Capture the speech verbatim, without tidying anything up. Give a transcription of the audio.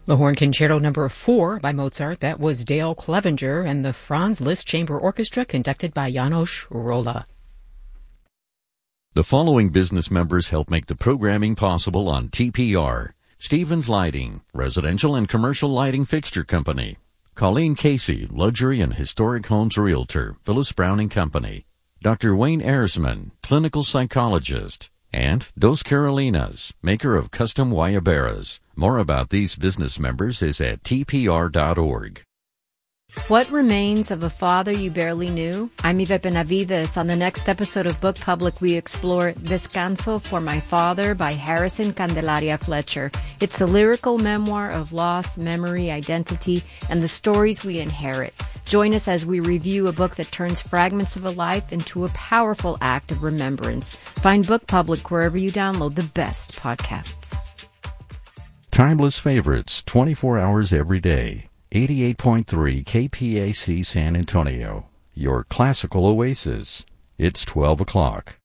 The Horn Concerto Number four by Mozart, that was Dale Clevenger, and the Franz Liszt Chamber Orchestra conducted by János Róla. The following business members help make the programming possible on T P R. Stevens Lighting, residential and commercial lighting fixture company. Colleen Casey, luxury and historic homes realtor, Phyllis Brown and Company. Doctor Wayne Erisman, clinical psychologist. And Dos Carolinas, maker of custom guayaberas. More about these business members is at T P R dot org. What Remains of a Father You Barely Knew? I'm Yvette Benavides. On the next episode of Book Public, we explore Descanso for My Father by Harrison Candelaria Fletcher. It's a lyrical memoir of loss, memory, identity, and the stories we inherit. Join us as we review a book that turns fragments of a life into a powerful act of remembrance. Find Book Public wherever you download the best podcasts. Timeless favorites, twenty-four hours every day. eighty-eight point three K P A C San Antonio, your classical oasis. It's twelve o'clock.